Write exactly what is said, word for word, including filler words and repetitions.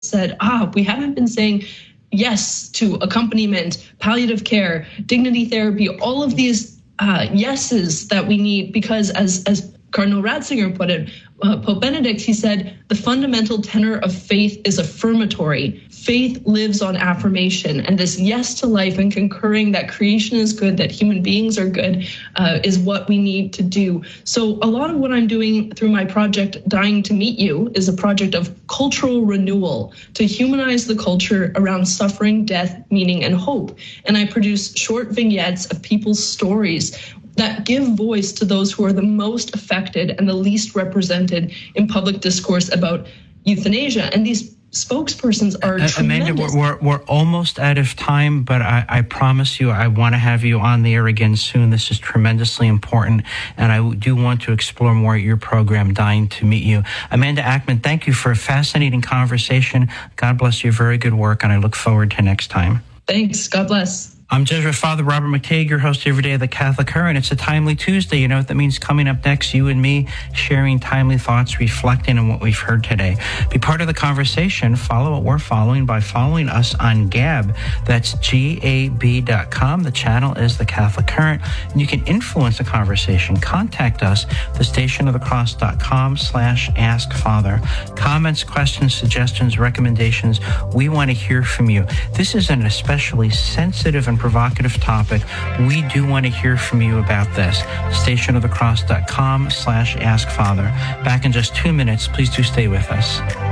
said, ah, we haven't been saying yes to accompaniment, palliative care, dignity therapy, all of these uh, yeses that we need, because as, as Cardinal Ratzinger put it, uh, Pope Benedict, he said, the fundamental tenor of faith is affirmatory. Faith lives on affirmation, and this yes to life and concurring that creation is good, that human beings are good, uh, is what we need to do. So a lot of what I'm doing through my project, Dying to Meet You, is a project of cultural renewal to humanize the culture around suffering, death, meaning, and hope. And I produce short vignettes of people's stories that give voice to those who are the most affected and the least represented in public discourse about euthanasia. And these spokespersons are uh, tremendous. Amanda, we're, we're, we're almost out of time, but I, I promise you I want to have you on the air again soon. This is tremendously important, and I do want to explore more your program, Dying to Meet You. Amanda Ackman, thank you for a fascinating conversation. God bless your very good work, and I look forward to next time. Thanks. God bless. I'm Jesuit Father Robert McTeigue, your host every day of the Catholic Current. It's a timely Tuesday. You know what that means? Coming up next, you and me sharing timely thoughts, reflecting on what we've heard today. Be part of the conversation. Follow what we're following by following us on Gab. That's G A B dot com. The channel is the Catholic Current. And you can influence the conversation. Contact us, the station of the cross dot com slash ask father. Comments, questions, suggestions, recommendations. We want to hear from you. This is an especially sensitive and provocative topic. We do want to hear from you about this. station of the cross dot com slash ask father. Back in just two minutes. Please do stay with us.